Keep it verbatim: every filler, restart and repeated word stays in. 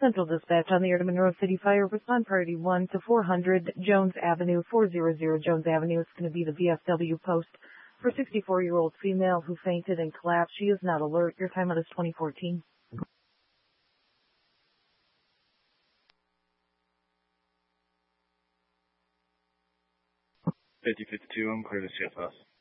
Central Dispatch on the air to Monroe City Fire. Respond priority one to four hundred Jones Avenue, four hundred Jones Avenue. It's going to be the V F W post for a sixty-four-year-old female who fainted and collapsed. She is not alert. Your timeout is twenty fourteen. fifty fifty-two, I'm clear to C F S.